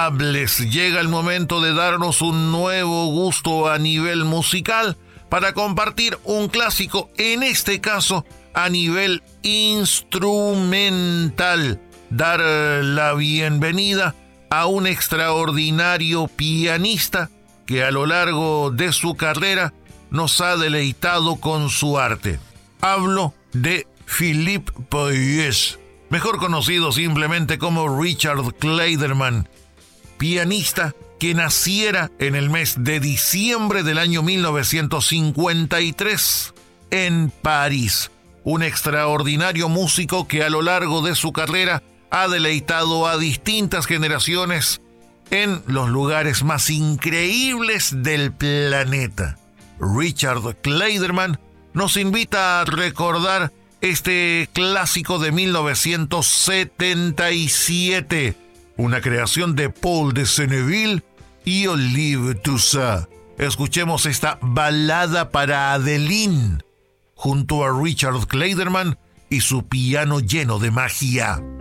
Llega el momento de darnos un nuevo gusto a nivel musical para compartir un clásico, en este caso a nivel instrumental. Dar la bienvenida a un extraordinario pianista que a lo largo de su carrera nos ha deleitado con su arte. Hablo de Philippe Puech, mejor conocido simplemente como Richard Clayderman, pianista que naciera en el mes de diciembre del año 1953 en París. Un extraordinario músico que a lo largo de su carrera ha deleitado a distintas generaciones en los lugares más increíbles del planeta. Richard Clayderman nos invita a recordar este clásico de 1977, una creación de Paul de Senneville y Olive Toussaint. Escuchemos esta balada para Adeline, junto a Richard Clayderman y su piano lleno de magia.